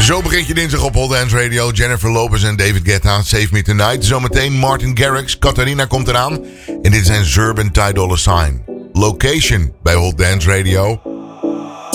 Zo begint je dinsdag op Hot Dance Radio. Jennifer Lopez en David Guetta, Save Me Tonight. Zometeen Martin Garrix, Catharina komt eraan. En dit zijn Zurb en Ty Dolla $ign. Location bij Hot Dance Radio.